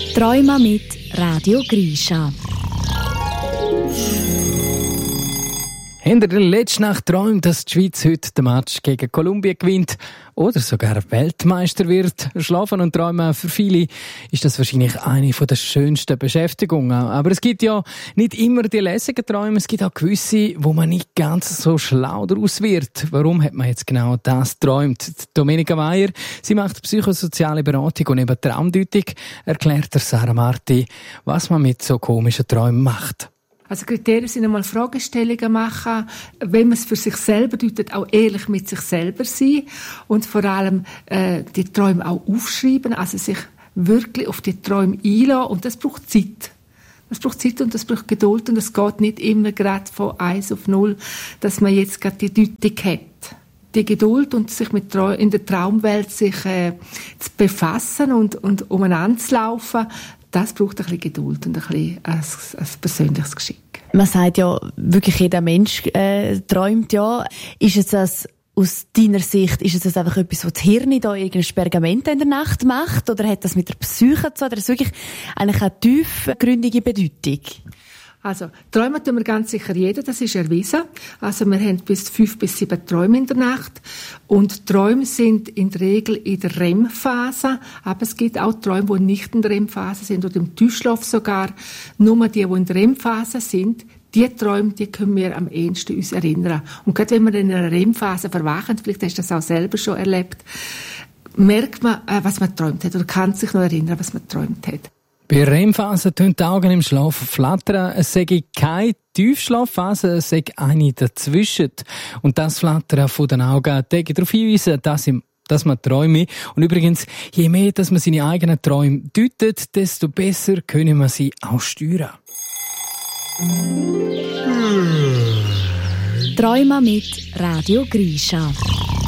Träume mit Radio Grisha. Habt ihr letzte Nacht geträumt, dass die Schweiz heute den Match gegen Kolumbien gewinnt oder sogar Weltmeister wird? Schlafen und träumen, für viele ist das wahrscheinlich eine der schönsten Beschäftigungen. Aber es gibt ja nicht immer die lässigen Träume, es gibt auch gewisse, wo man nicht ganz so schlau daraus wird. Warum hat man jetzt genau das geträumt? Domenica Meier, sie macht psychosoziale Beratung und eben Traumdeutung, erklärt der Sarah Marti, was man mit so komischen Träumen macht. Also Kriterien sind einmal Fragestellungen machen, wenn man es für sich selber deutet, auch ehrlich mit sich selber sein und vor allem die Träume auch aufschreiben, also sich wirklich auf die Träume einlassen und das braucht Zeit. Das braucht Zeit und das braucht Geduld und es geht nicht immer gerade von 1 auf 0, dass man jetzt gerade die Deutung hat. Die Geduld und sich in der Traumwelt sich zu befassen und umeinander zu laufen, das braucht ein bisschen Geduld und ein persönliches Geschick. Man sagt ja, wirklich jeder Mensch träumt ja. Ist es das aus deiner Sicht, ist es einfach etwas, was das Hirn da irgendein Pergament in der Nacht macht? Oder hat das mit der Psyche zu tun? Oder ist es wirklich eigentlich eine tiefgründige Bedeutung? Also, träumen tun wir ganz sicher jeder, das ist erwiesen. Also, wir haben bis 5 bis 7 Träume in der Nacht. Und Träume sind in der Regel in der REM-Phase. Aber es gibt auch Träume, die nicht in der REM-Phase sind oder im Tiefschlaf sogar. Nur die in der REM-Phase sind, die Träume, die können wir am ehesten uns erinnern. Und gerade wenn wir in einer REM-Phase verwachen, vielleicht hast du das auch selber schon erlebt, merkt man, was man geträumt hat oder kann sich noch erinnern, was man geträumt hat. Bei REM-Phase tönen die Augen im Schlaf flattern. Es sei keine Tiefschlafphase, es sei eine dazwischen. Und das Flattern von den Augen täte darauf hinweisen, dass man träume. Und übrigens, je mehr dass man seine eigenen Träume deutet, desto besser können wir sie auch steuern. Träume mit Radio Grisha.